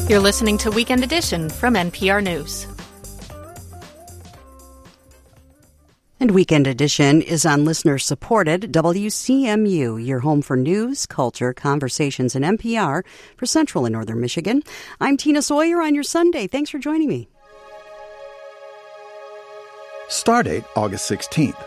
You're listening to Weekend Edition from NPR News. And Weekend Edition is on listener-supported WCMU, your home for news, culture, conversations, and NPR for Central and Northern Michigan. I'm Tina Sawyer on your Sunday. Thanks for joining me. Stardate August 16th.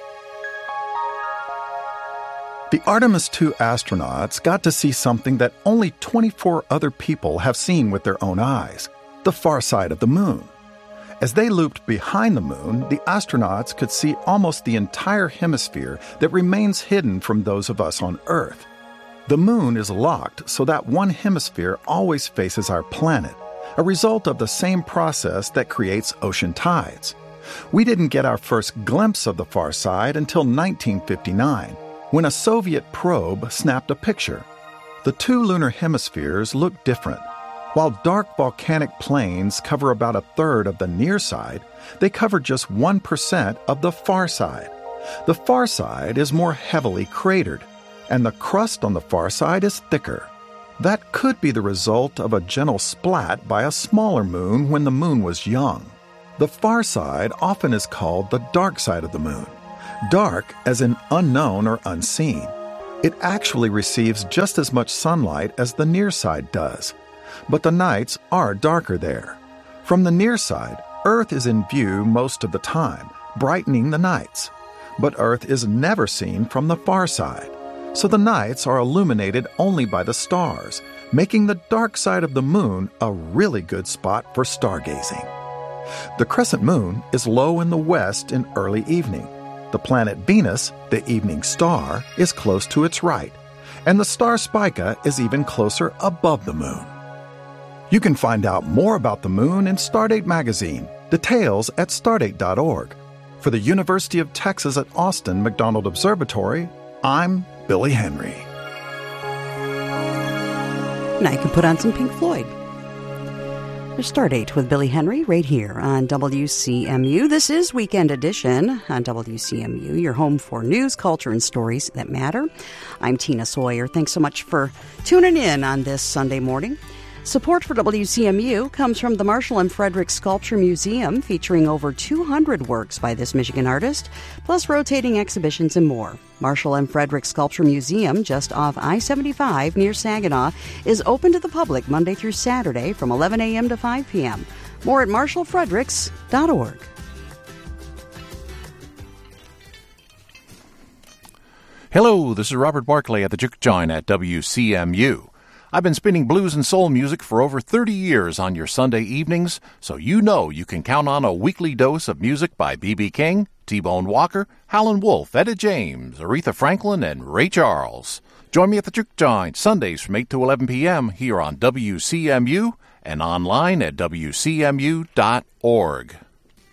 The Artemis II astronauts got to see something that only 24 other people have seen with their own eyes, the far side of the moon. As they looped behind the moon, the astronauts could see almost the entire hemisphere that remains hidden from those of us on Earth. The moon is locked so that one hemisphere always faces our planet, a result of the same process that creates ocean tides. We didn't get our first glimpse of the far side until 1959, when a Soviet probe snapped a picture. The two lunar hemispheres look different. While dark volcanic plains cover about a third of the near side, they cover just 1% of the far side. The far side is more heavily cratered, and the crust on the far side is thicker. That could be the result of a gentle splat by a smaller moon when the moon was young. The far side often is called the dark side of the moon. Dark as in unknown or unseen. It actually receives just as much sunlight as the near side does. But the nights are darker there. From the near side, Earth is in view most of the time, brightening the nights. But Earth is never seen from the far side. So the nights are illuminated only by the stars, making the dark side of the moon a really good spot for stargazing. The crescent moon is low in the west in early evening. The planet Venus, the evening star, is close to its right, and the star Spica is even closer above the moon. You can find out more about the moon in Stardate magazine. Details at stardate.org. For the University of Texas at Austin McDonald Observatory, I'm Billy Henry. Now you can put on some Pink Floyd. There's Stardate with Billy Henry right here on WCMU. This is Weekend Edition on WCMU, your home for news, culture, and stories that matter. I'm Tina Sawyer. Thanks so much for tuning in on this Sunday morning. Support for WCMU comes from the Marshall M. Frederick Sculpture Museum, featuring over 200 works by this Michigan artist, plus rotating exhibitions and more. Marshall M. Frederick Sculpture Museum, just off I-75 near Saginaw, is open to the public Monday through Saturday from 11 a.m. to 5 p.m. More at marshallfredericks.org. Hello, this is Robert Barclay at the Juke Joint at WCMU. I've been spinning blues and soul music for over 30 years on your Sunday evenings, so you know you can count on a weekly dose of music by B.B. King, T-Bone Walker, Howlin' Wolf, Etta James, Aretha Franklin, and Ray Charles. Join me at the Juke Joint Sundays from 8 to 11 p.m. here on WCMU and online at WCMU.org.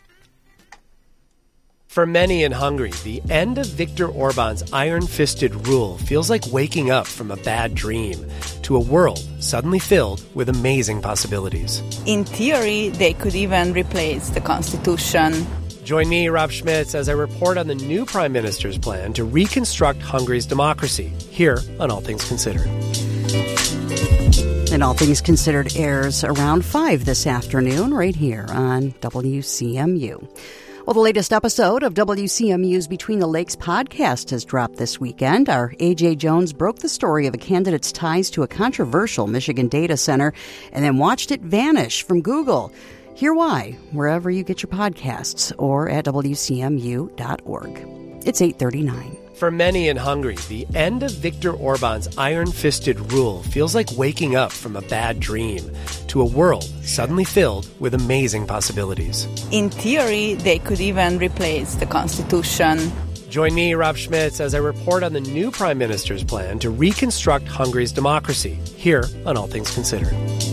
For many in Hungary, the end of Viktor Orban's iron-fisted rule feels like waking up from a bad dream to a world suddenly filled with amazing possibilities. In theory, they could even replace the constitution. Join me, Rob Schmitz, as I report on the new Prime Minister's plan to reconstruct Hungary's democracy, here on All Things Considered. And All Things Considered airs around 5 this afternoon, right here on WCMU. Well, the latest episode of WCMU's Between the Lakes podcast has dropped this weekend. Our A.J. Jones broke the story of a candidate's ties to a controversial Michigan data center and then watched it vanish from Google. Hear why wherever you get your podcasts or at WCMU.org. It's 8:39. For many in Hungary, the end of Viktor Orban's iron-fisted rule feels like waking up from a bad dream to a world suddenly filled with amazing possibilities. In theory, they could even replace the constitution. Join me, Rob Schmitz, as I report on the new Prime Minister's plan to reconstruct Hungary's democracy, here on All Things Considered.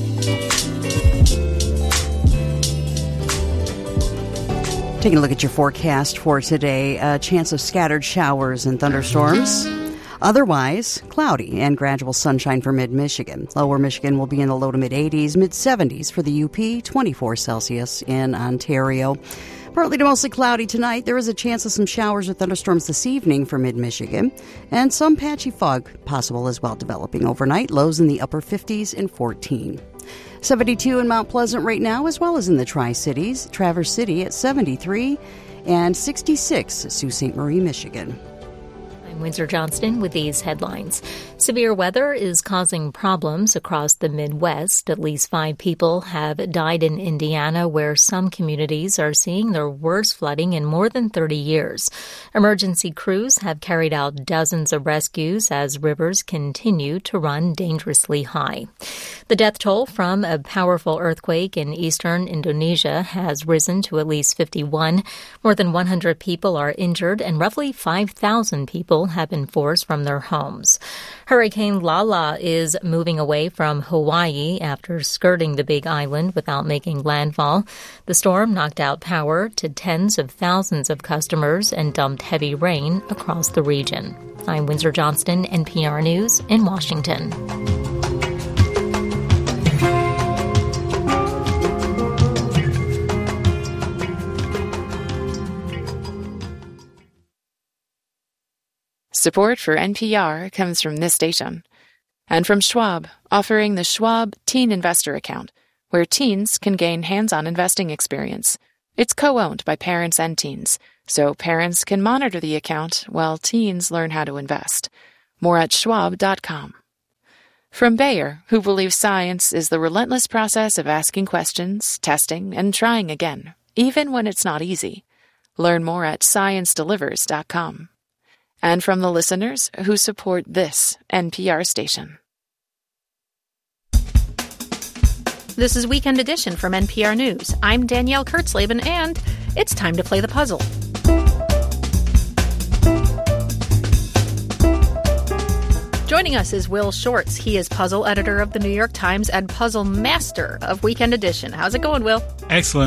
Taking a look at your forecast for today, a chance of scattered showers and thunderstorms. Otherwise, cloudy and gradual sunshine for mid-Michigan. Lower Michigan will be in the low to mid-80s, mid-70s for the UP, 24 Celsius in Ontario. Partly to mostly cloudy tonight. There is a chance of some showers or thunderstorms this evening for mid-Michigan. And some patchy fog possible as well developing overnight. Lows in the upper 50s and 14. 72 in Mount Pleasant right now, as well as in the Tri-Cities. Traverse City at 73 and 66 at Sault Ste. Marie, Michigan. I'm Windsor Johnston with these headlines. Severe weather is causing problems across the Midwest. At least 5 people have died in Indiana, where some communities are seeing their worst flooding in more than 30 years. Emergency crews have carried out dozens of rescues as rivers continue to run dangerously high. The death toll from a powerful earthquake in eastern Indonesia has risen to at least 51. More than 100 people are injured, and roughly 5,000 people have been forced from their homes. Hurricane Lala is moving away from Hawaii after skirting the Big Island without making landfall. The storm knocked out power to tens of thousands of customers and dumped heavy rain across the region. I'm Windsor Johnston, NPR News in Washington. Support for NPR comes from this station and from Schwab, offering the Schwab Teen Investor Account, where teens can gain hands-on investing experience. It's co-owned by parents and teens, so parents can monitor the account while teens learn how to invest. More at schwab.com. From Bayer, who believes science is the relentless process of asking questions, testing, and trying again, even when it's not easy. Learn more at sciencedelivers.com. And from the listeners who support this NPR station. This is Weekend Edition from NPR News. I'm Danielle Kurtzleben, and it's time to play the puzzle. Joining us is Will Shortz. He is puzzle editor of the New York Times and puzzle master of Weekend Edition. How's it going, Will? Excellent.